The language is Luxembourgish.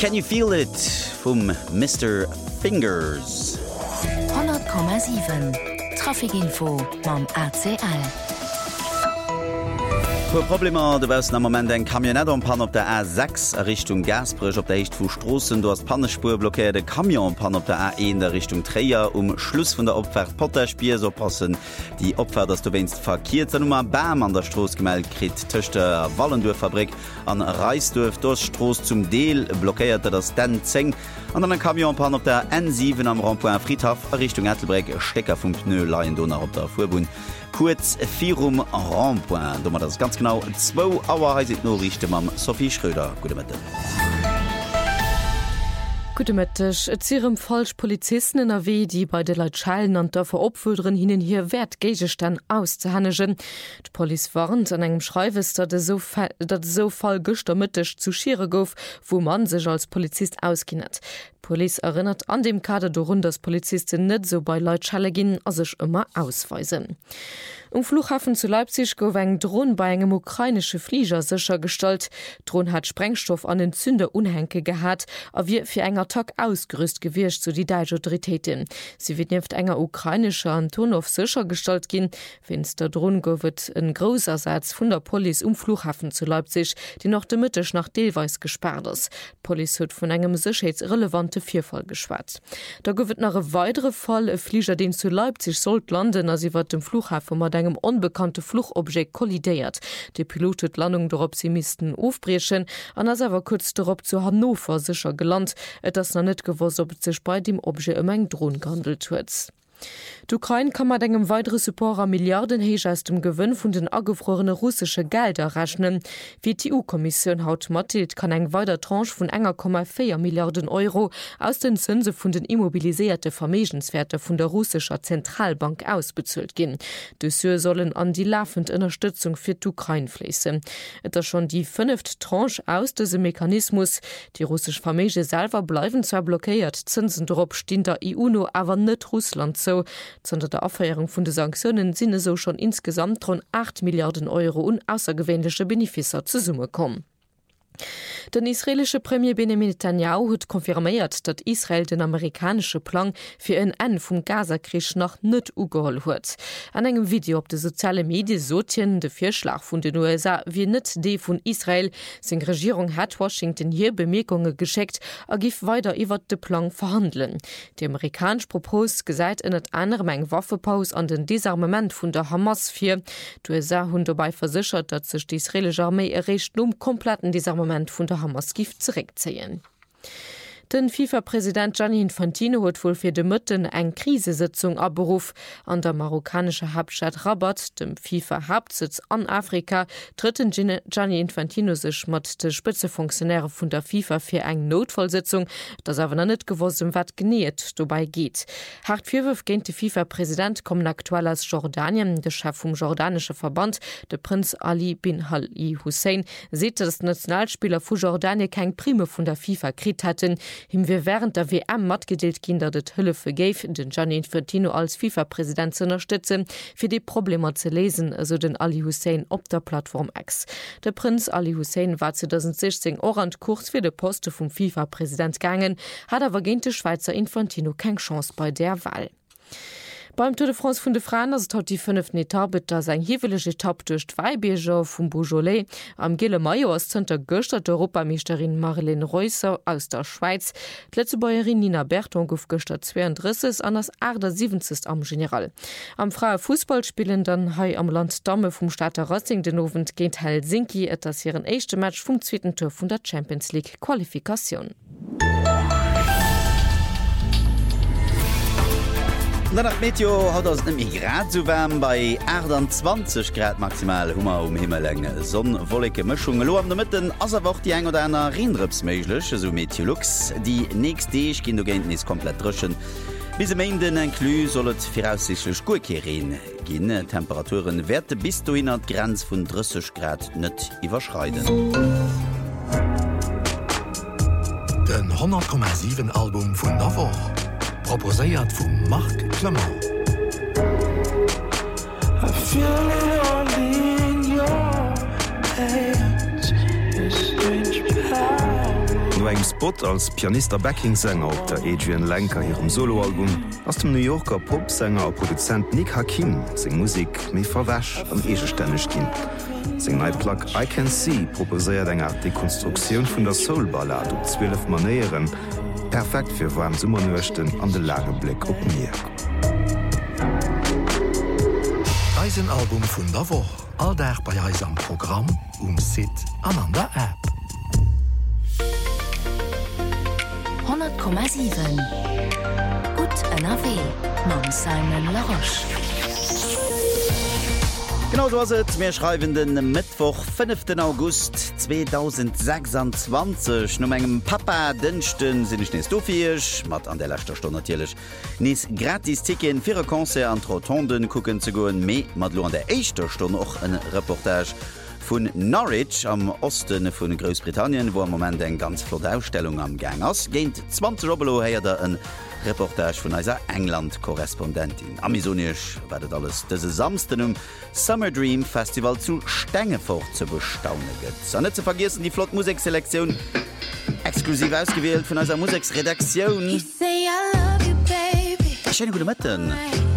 Can you feel it vom Mr. Fingers? 100,7 Trafikinfo mam ACL. Problem du wärst am moment eng Kamionet Pan op der A6 Richtung Gasbrech op der Echt vu Strossen, du hast Pannespur blockiert de Kamionpan op der A1 der Richtung Träer Schluss vun der Opfahrt Potterspier so passen die Opfer, dass du wennst verkiert Nummer Bam an der Stroß gemeldet krit töchte Wallendurfabrik an Reisdurf durchstroß zum Deel blockierte das den Zeng an den Kamionpan op der N7 am Randpoint Friedhof Richtung Ethelbreck Stecker vum Pneu Laien Donner op der Furbun. Kurz Firum Randpoint. Dummer das ganz genau 2 Auer heisit no richte mam Sophie Schröder. Gute Mitte. Gutemettech et zirem falsch Polizisten in AW, die bei de Leitschalen an der Veropfulderen hinnen hier Wertgegestand auszuhannegen. D' Police warnt an engem Schreiwes, dat so fall gëchtermëttech zu schiere gouf, wo man sech als Polizist ausginnet. Police erinnert an dem Kader dorun, dass Polizisten net so bei Leitschale ginn as sech immer ausweisen. Flughafen zu Leipzig gouf eng Drohn bei engem ukrainische Flieger sicher gestalt. Drohn hat Sprengstoff an den Zünderunhenke gehat, a wie fir enger Tag ausgerüst gewircht zu die Deutsche Autoritäten. Sie wird neft enger ukrainischer Antonov sicher gestalt gin, wenns der Drohn gowet en großer Satz vun der Police Flughafen zu Leipzig, die noch de Mittech nach Deelweis gesperrt ist. Police huet vun engem sicherheitsrelevante Vierfall geschwatzt. Da gowet nach e weitere Fall e Flieger, den zu Leipzig sollt landen, as sie wat dem Flughafen mat engem unbekannte Flugobjekt kollidiert. Die Pilot hat Landung der Optimisten aufbrechen, an as awer kurz darauf zu Hannover sicher gelandet, das noch nicht gewusst, ob es sich bei dem Objekt eng Drohnen gehandelt hat. D'Ukraine kann mat engem weitere Supporter Milliardenhéich aus dem Gewinn vun den agefrorene russische Gelder rechnen. Wie die EU-Kommission haut mattet, kann eng weiter Tranche vun 1,4 Milliarden Euro aus den Zinse vun den immobilisierte Vermegenswerte vun der russischer Zentralbank ausbezöllt gin. Dessur sollen an die laufende Unterstützung fir d'Ukraine fließen. Et ist schon die 5. Tranche aus diesem Mechanismus. Die russische Vermege selber bleiben zwar blockiert, Zinsen drop stehen der EU no aber net Russland so. Sondern der Abfeierung von den Sanktionen sind so schon insgesamt rund 8 Milliarden Euro und außergewöhnliche Beneficer zur Summe kommen. Den israelische Premier Benjamin Netanyahu hat konfirmiert, dass Israel den amerikanischen Plan für ein Ende vom Gaza-Krieg noch nicht ugeholt hat. An einem Video auf den sozialen Medien sortieren der Vorschlag von den USA wie nicht die von Israel. Seine Regierung hat Washington hier Bemerkungen geschickt, er gibt weiter über den Plan verhandeln. Der amerikanische Propos gesagt in anderem eine Waffenpause an den Desarmement von der Hamas für. Die USA haben dabei versichert, dass sich die israelische Armee erreicht, um kompletten Desarmament von der Hamas-Gift zurückziehen. Den FIFA-Präsident Gianni Infantino hat wohl für de Mütten eng Krisesitzung abberuf. An der marokkanische Hauptstadt Rabat, dem FIFA-Hauptsitz an Afrika, tritten Gianni Infantino sich mit de Spitzefunktionäre von der FIFA für eng Notfallsitzung, das aber noch nicht gewusst, wat genäht dabei geht. Hart Vierwurf gegen den FIFA-Präsident kommen aktuell aus Jordanien. Der Chef vom jordanischen Verband, der Prinz Ali bin Ali Hussein, sieht, dass Nationalspieler von Jordanien kein Prime von der FIFA gekriegt hatten. Him wir während der WM matgedeelt Kinder det Hülfe gave, den Gianni Infantino als FIFA-Präsident zu unterstützen, für die Probleme zu lesen, also den Ali Hussein op der Plattform X. Der Prinz Ali Hussein war 2016 Orand kurz für den Posten vom FIFA-Präsident gegangen, hat aber gegen den Schweizer Infantino keine Chance bei der Wahl. Beim Tour de France vun de Frauen hat die 5. Etappe da sein hiwelege Etappe durch Weibierger vum Beaujolais am Gille Maio aus Zter Göstert Europameisterin Marlene Reusser aus der Schweiz. Letzte Bäuerin Nina Berton gouf Göstert 32 an das 70. am General. Am freie Fußballspielen dann hai am Land Damme vom Staater Racing den Owen géint Helsinki etwas ihren echte Match vom 2. Tour vun der Champions League Qualifikation. Nach Meteo hat ass nemmi grad zu wärm bei 28 Grad maximal Hummer Himmelenge Sonnenwolleke Mchung lo am der Mitten ass woch die eng oder einer Reenrips méiglech so Meteorlux. Die nächst Deeg ginn Genten is komplett drschen. Bis Mäden enklu sollt firaussichtlech Gukerin ginn Temperaturen Werte bis du innner Grenz vun 30 Grad net iwwerschreiden. Den 100,7 Album vun Navoch. Proposéiert vum Marc Clement. No eng Segem Spot als Pianister Backingsänger op der Adrian Lenker hirem Soloalbum ass dem New Yorker Popsänger a Produzent Nick Hakim seg Musik méi verwäsch an egestännech ginn. Seng Neiplag I Can See proposéiert enger Dekonstruktioun vun der Soulballade op 12 Manieren, perfekt fir warm Summernuechten an de Lageblick op Meer. Reisenalbum vun der Woch, alldag bei Eis am Programm Sit an der App. 100,7 Gut NRW Mam Simon Laroche. Genau du hast mir schreiben den Mittwoch 5. August 2026 no engem Papa dünchten sinn ich nes dofisch mat an der letzter Stunde natürlich nies gratis Ticken fir Konzer an Rotonden gucken zu goen me mat lo an der echter Stunde och en Reportage vun Norwich am Osten vun Großbritannien, wo am moment eng ganz Flotausstellung am Gang ass. Géint 20 Robelo heier der en Reportage vun eiser England-Korrespondentin. Amisonisch werdet alles dëse samsten Summer Dream Festival zu Stengefort ze bestaunen gëtt. An net ze vergessen die Flottmusikselektion exklusiv ausgewählt vun eiser Musiksredaktion. Schöne gute Mitten.